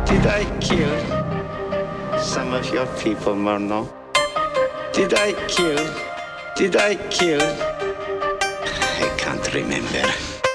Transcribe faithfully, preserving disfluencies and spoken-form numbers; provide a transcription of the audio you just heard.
Did I kill some of your people, Murnau? Did I kill? Did I kill? I can't remember.